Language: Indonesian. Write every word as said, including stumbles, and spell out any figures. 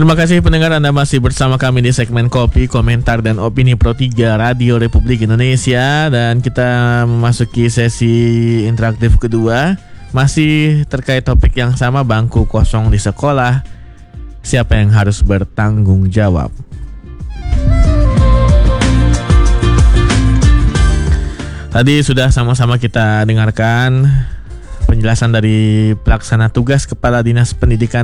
Terima kasih pendengar, Anda masih bersama kami di segmen Kopi, Komentar, dan Opini Pro tiga Radio Republik Indonesia. Dan kita memasuki sesi interaktif kedua, masih terkait topik yang sama, bangku kosong di sekolah, siapa yang harus bertanggung jawab? Tadi sudah sama-sama kita dengarkan penjelasan dari pelaksana tugas Kepala Dinas Pendidikan